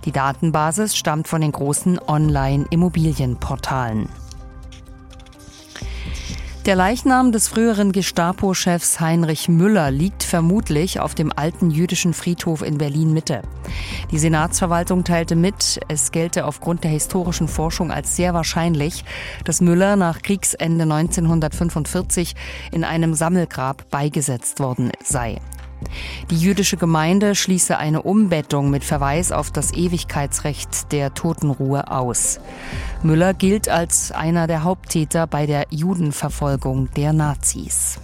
Die Datenbasis stammt von den großen Online-Immobilienportalen. Der Leichnam des früheren Gestapo-Chefs Heinrich Müller liegt vermutlich auf dem alten jüdischen Friedhof in Berlin-Mitte. Die Senatsverwaltung teilte mit, es gelte aufgrund der historischen Forschung als sehr wahrscheinlich, dass Müller nach Kriegsende 1945 in einem Sammelgrab beigesetzt worden sei. Die jüdische Gemeinde schließe eine Umbettung mit Verweis auf das Ewigkeitsrecht der Totenruhe aus. Müller gilt als einer der Haupttäter bei der Judenverfolgung der Nazis.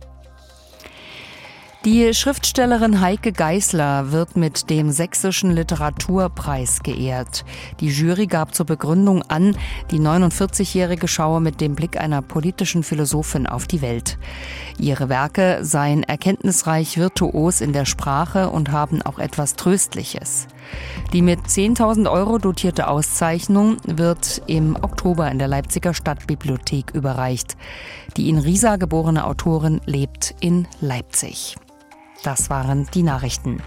Die Schriftstellerin Heike Geisler wird mit dem Sächsischen Literaturpreis geehrt. Die Jury gab zur Begründung an, die 49-Jährige schaue mit dem Blick einer politischen Philosophin auf die Welt. Ihre Werke seien erkenntnisreich, virtuos in der Sprache und haben auch etwas Tröstliches. Die mit 10.000 € dotierte Auszeichnung wird im Oktober in der Leipziger Stadtbibliothek überreicht. Die in Riesa geborene Autorin lebt in Leipzig. Das waren die Nachrichten.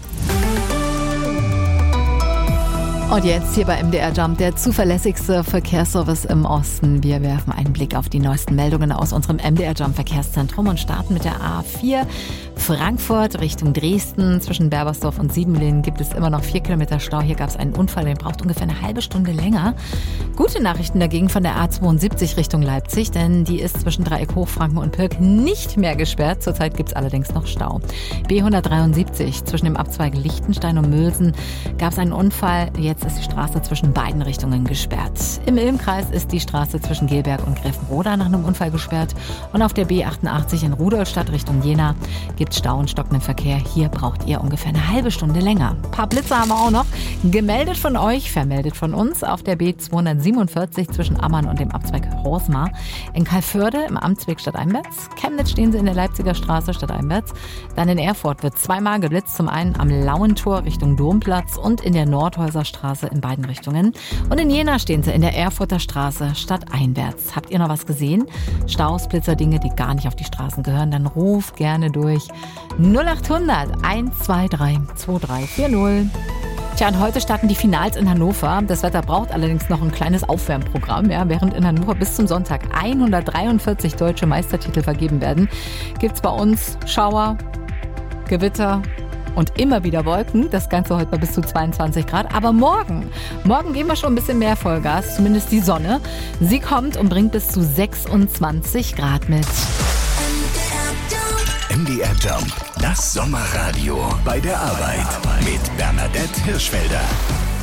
Und jetzt hier bei MDR Jump, der zuverlässigste Verkehrsservice im Osten. Wir werfen einen Blick auf die neuesten Meldungen aus unserem MDR Jump Verkehrszentrum und starten mit der A4 Frankfurt Richtung Dresden. Zwischen Berbersdorf und Siebenlehnen gibt es immer noch 4 Kilometer Stau. Hier gab es einen Unfall, der braucht ungefähr eine halbe Stunde länger. Gute Nachrichten dagegen von der A72 Richtung Leipzig, denn die ist zwischen Dreieck Hochfranken und Pirk nicht mehr gesperrt. Zurzeit gibt es allerdings noch Stau. B173 zwischen dem Abzweig Lichtenstein und Mülsen gab es einen Unfall. Jetzt ist die Straße zwischen beiden Richtungen gesperrt. Im Ilmkreis ist die Straße zwischen Gelberg und Grevenroda nach einem Unfall gesperrt. Und auf der B88 in Rudolstadt Richtung Jena gibt es Stau und stockenden Verkehr. Hier braucht ihr ungefähr eine halbe Stunde länger. Ein paar Blitze haben wir auch noch. Gemeldet von euch, vermeldet von uns auf der B247 zwischen Ammann und dem Abzweig Rosmar. In Calvörde im Amtsweg Stadteinwärts. Chemnitz stehen sie in der Leipziger Straße Stadteinwärts. Dann in Erfurt wird zweimal geblitzt. Zum einen am Lauentor Richtung Domplatz und in der Nordhäuser Straße in beiden Richtungen. Und in Jena stehen sie in der Erfurter Straße stadteinwärts. Habt ihr noch was gesehen? Staus, Blitzer, Dinge, die gar nicht auf die Straßen gehören? Dann ruft gerne durch 0800 123 2340. Tja, und heute starten die Finals in Hannover. Das Wetter braucht allerdings noch ein kleines Aufwärmprogramm. Ja, während in Hannover bis zum Sonntag 143 deutsche Meistertitel vergeben werden, gibt's bei uns Schauer, Gewitter und immer wieder Wolken. Das Ganze heute bei bis zu 22 Grad. Aber morgen geben wir schon ein bisschen mehr Vollgas, zumindest die Sonne. Sie kommt und bringt bis zu 26 Grad mit. MDR Jump, das Sommerradio bei der Arbeit mit Bernadette Hirschfelder.